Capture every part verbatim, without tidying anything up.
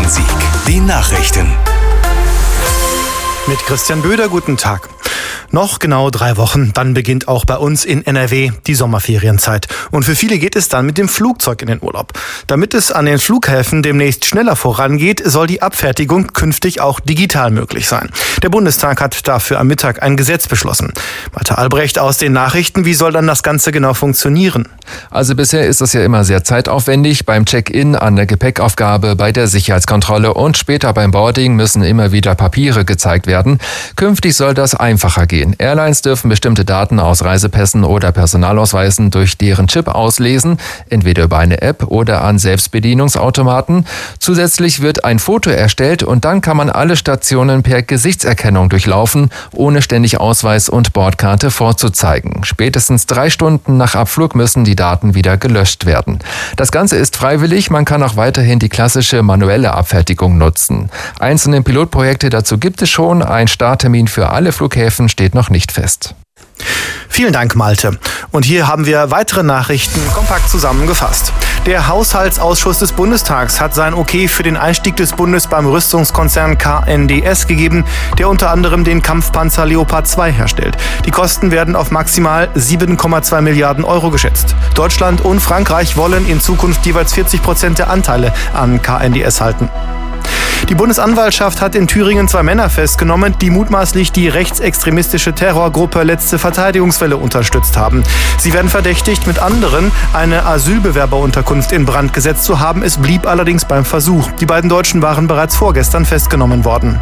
Bonn-Rhein-Sieg. Die Nachrichten. Mit Christian Böder, guten Tag. Noch genau drei Wochen, dann beginnt auch bei uns in N R W die Sommerferienzeit. Und für viele geht es dann mit dem Flugzeug in den Urlaub. Damit es an den Flughäfen demnächst schneller vorangeht, soll die Abfertigung künftig auch digital möglich sein. Der Bundestag hat dafür am Mittag ein Gesetz beschlossen. Walter Albrecht aus den Nachrichten, wie soll dann das Ganze genau funktionieren? Also bisher ist das ja immer sehr zeitaufwendig. Beim Check-in, an der Gepäckaufgabe, bei der Sicherheitskontrolle und später beim Boarding müssen immer wieder Papiere gezeigt werden. Künftig soll das einfacher gehen. Airlines dürfen bestimmte Daten aus Reisepässen oder Personalausweisen durch deren Chip auslesen, entweder über eine App oder an Selbstbedienungsautomaten. Zusätzlich wird ein Foto erstellt und dann kann man alle Stationen per Gesichtserkennung durchlaufen, ohne ständig Ausweis und Bordkarte vorzuzeigen. Spätestens drei Stunden nach Abflug müssen die Daten wieder gelöscht werden. Das Ganze ist freiwillig, man kann auch weiterhin die klassische manuelle Abfertigung nutzen. Einzelne Pilotprojekte dazu gibt es schon, ein Starttermin für alle Flughäfen steht noch nicht fest. Vielen Dank, Malte. Und hier haben wir weitere Nachrichten kompakt zusammengefasst. Der Haushaltsausschuss des Bundestags hat sein Okay für den Einstieg des Bundes beim Rüstungskonzern K N D S gegeben, der unter anderem den Kampfpanzer Leopard zwei herstellt. Die Kosten werden auf maximal sieben Komma zwei Milliarden Euro geschätzt. Deutschland und Frankreich wollen in Zukunft jeweils vierzig Prozent der Anteile an K N D S halten. Die Bundesanwaltschaft hat in Thüringen zwei Männer festgenommen, die mutmaßlich die rechtsextremistische Terrorgruppe Letzte Verteidigungswelle unterstützt haben. Sie werden verdächtigt, mit anderen eine Asylbewerberunterkunft in Brand gesetzt zu haben. Es blieb allerdings beim Versuch. Die beiden Deutschen waren bereits vorgestern festgenommen worden.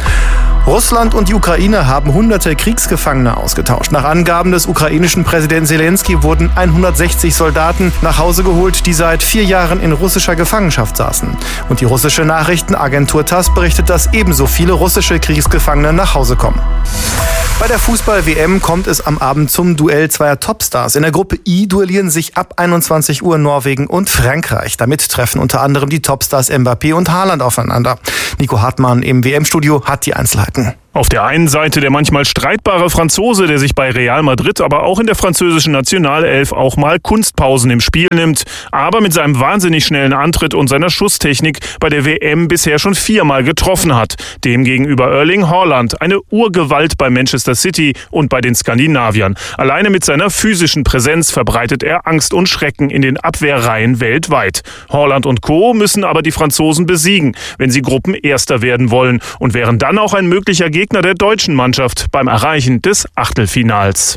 Russland und die Ukraine haben hunderte Kriegsgefangene ausgetauscht. Nach Angaben des ukrainischen Präsidenten Zelensky wurden hundertsechzig Soldaten nach Hause geholt, die seit vier Jahren in russischer Gefangenschaft saßen. Und die russische Nachrichtenagentur TASS berichtet, dass ebenso viele russische Kriegsgefangene nach Hause kommen. Bei der Fußball-W M kommt es am Abend zum Duell zweier Topstars. In der Gruppe I duellieren sich ab einundzwanzig Uhr Norwegen und Frankreich. Damit treffen unter anderem die Topstars Mbappé und Haaland aufeinander. Nico Hartmann im W M-Studio hat die Einzelheiten. Auf der einen Seite der manchmal streitbare Franzose, der sich bei Real Madrid, aber auch in der französischen Nationalelf auch mal Kunstpausen im Spiel nimmt, aber mit seinem wahnsinnig schnellen Antritt und seiner Schusstechnik bei der W M bisher schon viermal getroffen hat. Demgegenüber Erling Haaland, eine Urgewalt bei Manchester City und bei den Skandinaviern. Alleine mit seiner physischen Präsenz verbreitet er Angst und Schrecken in den Abwehrreihen weltweit. Haaland und Co. müssen aber die Franzosen besiegen, wenn sie Gruppenerster werden wollen und wären dann auch ein möglicher Gegner der deutschen Mannschaft beim Erreichen des Achtelfinals.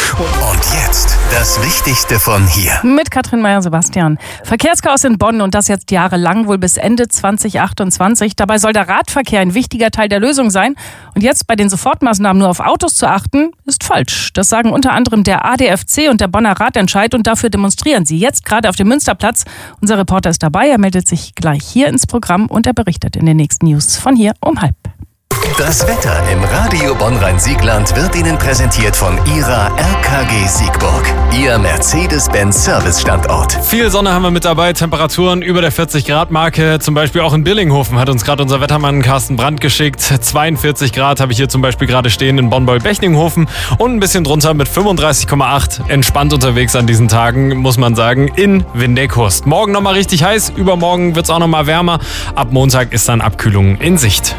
Und jetzt das Wichtigste von hier. Mit Katrin Meyer-Sebastian. Verkehrschaos in Bonn und das jetzt jahrelang, wohl bis Ende zwanzig achtundzwanzig. Dabei soll der Radverkehr ein wichtiger Teil der Lösung sein. Und jetzt bei den Sofortmaßnahmen nur auf Autos zu achten, ist falsch. Das sagen unter anderem der A D F C und der Bonner Radentscheid und dafür demonstrieren sie jetzt gerade auf dem Münsterplatz. Unser Reporter ist dabei, er meldet sich gleich hier ins Programm und er berichtet in den nächsten News von hier um halb. Das Wetter im Radio Bonn-Rhein-Siegland wird Ihnen präsentiert von Ihrer R K G Siegburg, Ihr Mercedes-Benz-Service-Standort. Viel Sonne haben wir mit dabei, Temperaturen über der vierzig Grad Marke, zum Beispiel auch in Billinghofen hat uns gerade unser Wettermann Carsten Brandt geschickt. zweiundvierzig Grad habe ich hier zum Beispiel gerade stehen in Bonn-Beul-Bechninghofen und ein bisschen drunter mit fünfunddreißig Komma acht. Entspannt unterwegs an diesen Tagen, muss man sagen, in Windekhurst. Morgen nochmal richtig heiß, übermorgen wird es auch nochmal wärmer. Ab Montag ist dann Abkühlung in Sicht.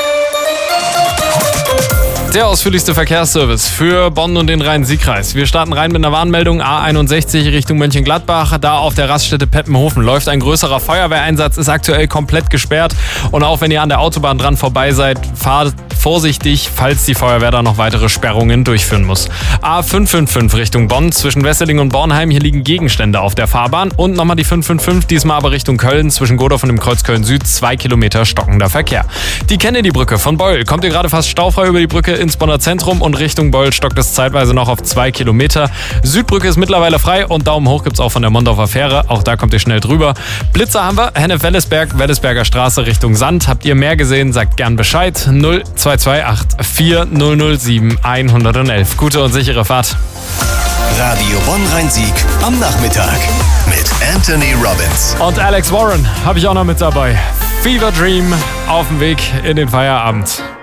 Der ausführlichste Verkehrsservice für Bonn und den Rhein-Sieg-Kreis. Wir starten rein mit einer Warnmeldung A einundsechzig Richtung Mönchengladbach. Da auf der Raststätte Peppenhofen läuft ein größerer Feuerwehreinsatz, ist aktuell komplett gesperrt. Und auch wenn ihr an der Autobahn dran vorbei seid, fahrt vorsichtig, falls die Feuerwehr da noch weitere Sperrungen durchführen muss. A fünfhundertfünfundfünfzig Richtung Bonn, zwischen Wesseling und Bornheim. Hier liegen Gegenstände auf der Fahrbahn. Und nochmal die fünf fünf fünf, diesmal aber Richtung Köln, zwischen Godorf und dem Kreuz Köln-Süd. Zwei Kilometer stockender Verkehr. Die Kennedy-Brücke von Beul. Kommt ihr gerade fast staufrei über die Brücke ins Bonner Zentrum und Richtung Beul stockt es zeitweise noch auf zwei Kilometer. Südbrücke ist mittlerweile frei und Daumen hoch gibt's auch von der Mondorfer Fähre. Auch da kommt ihr schnell drüber. Blitzer haben wir. Hennef-Wellesberg, Wellesberger Straße Richtung Sand. Habt ihr mehr gesehen? Sagt gern Bescheid. null zwei zwei acht vier null null sieben eins eins eins. Gute und sichere Fahrt. Radio Bonn-Rhein-Sieg am Nachmittag mit Anthony Robbins. Und Alex Warren habe ich auch noch mit dabei. Fever Dream auf dem Weg in den Feierabend.